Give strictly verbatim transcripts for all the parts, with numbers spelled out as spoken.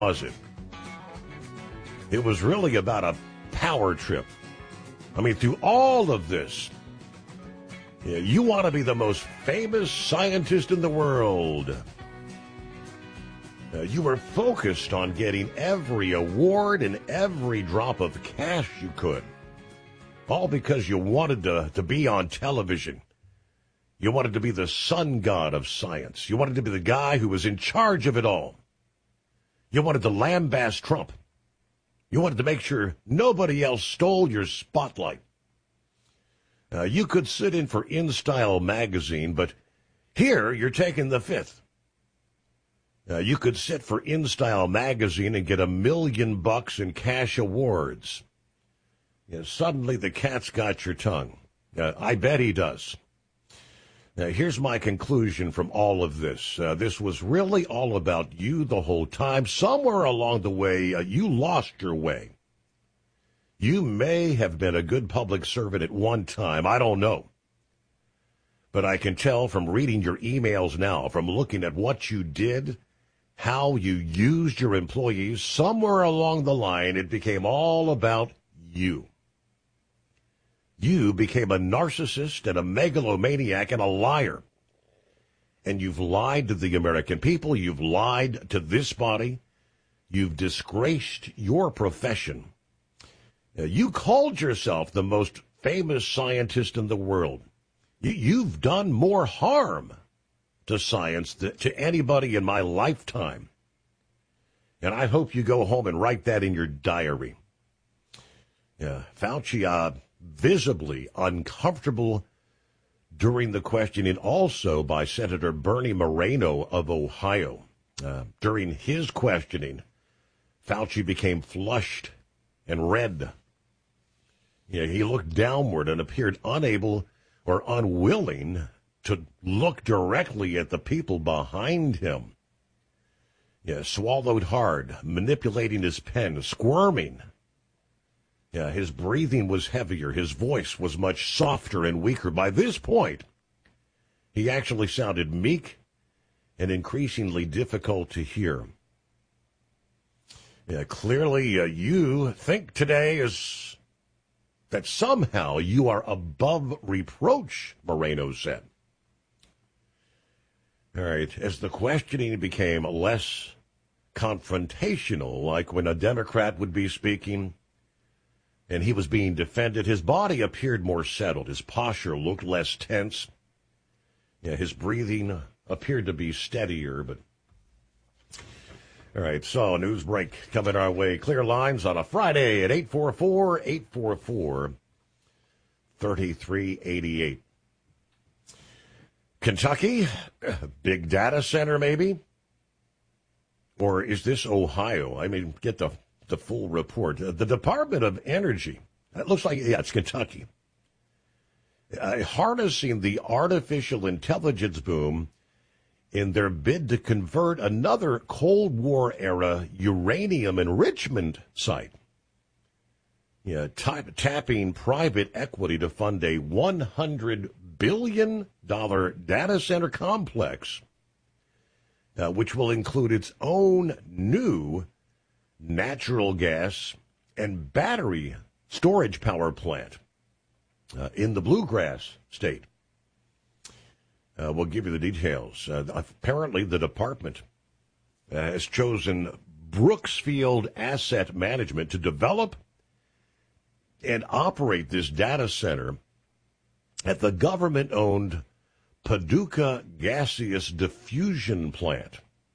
was it? It was really about a power trip. I mean, through all of this, yeah, you want to be the most famous scientist in the world. Uh, you were focused on getting every award and every drop of cash you could. All because you wanted to, to be on television. You wanted to be the sun god of science. You wanted to be the guy who was in charge of it all. You wanted to lambast Trump. You wanted to make sure nobody else stole your spotlight. Uh, you could sit in for InStyle magazine, but here you're taking the fifth. Uh, you could sit for InStyle magazine and get a million bucks in cash awards. Yeah, suddenly the cat's got your tongue. Uh, I bet he does. Now, here's my conclusion from all of this. Uh, this was really all about you the whole time. Somewhere along the way, uh, you lost your way. You may have been a good public servant at one time. I don't know. But I can tell from reading your emails now, from looking at what you did, how you used your employees, somewhere along the line, it became all about you. You became a narcissist and a megalomaniac and a liar. And you've lied to the American people. You've lied to this body. You've disgraced your profession. Uh, you called yourself the most famous scientist in the world. You, you've done more harm to science th- to anybody in my lifetime. And I hope you go home and write that in your diary. Yeah, Fauci, uh, visibly uncomfortable during the questioning also by Senator Bernie Moreno of Ohio. Uh, during his questioning, Fauci became flushed and red. Yeah, he looked downward and appeared unable or unwilling to look directly at the people behind him. Yeah, swallowed hard, manipulating his pen, squirming. Yeah, his breathing was heavier. His voice was much softer and weaker. By this point, he actually sounded meek and increasingly difficult to hear. Yeah, clearly, uh, you think today is that somehow you are above reproach, Moreno said. All right, as the questioning became less confrontational, like when a Democrat would be speaking and he was being defended, his body appeared more settled. His posture looked less tense. Yeah, his breathing appeared to be steadier. But all right, so news break coming our way. Clear lines on a Friday at eight four four, eight four four, three three eight eight. Kentucky, big data center maybe? Or is this Ohio? I mean, get the the full report. Uh, the Department of Energy, it looks like, yeah, it's Kentucky, uh, harnessing the artificial intelligence boom in their bid to convert another Cold War-era uranium enrichment site. Yeah, type, tapping private equity to fund a one hundred billion dollars data center complex, uh, which will include its own new natural gas and battery storage power plant uh, in the Bluegrass State. Uh, we'll give you the details. Uh, apparently, the department uh, has chosen Brooksfield Asset Management to develop and operate this data center at the government-owned Paducah Gaseous Diffusion Plant.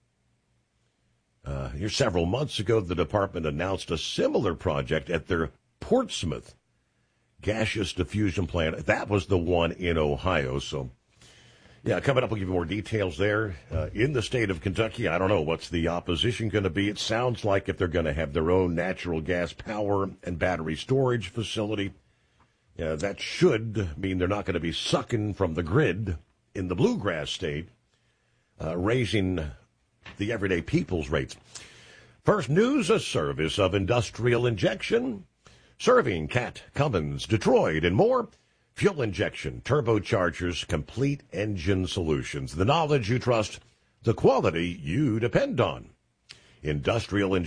Uh, here several months ago, the department announced a similar project at their Portsmouth Gaseous Diffusion Plant. That was the one in Ohio. So, yeah, coming up, we'll give you more details there. Uh, in the state of Kentucky, I don't know, what's the opposition going to be? It sounds like if they're going to have their own natural gas power and battery storage facility, uh, that should mean they're not going to be sucking from the grid in the Bluegrass State, uh, raising the everyday people's rates. First News, a service of Industrial Injection, serving Cat, Cummins, Detroit, and more. Fuel injection, turbochargers, complete engine solutions. The knowledge you trust, the quality you depend on. industrial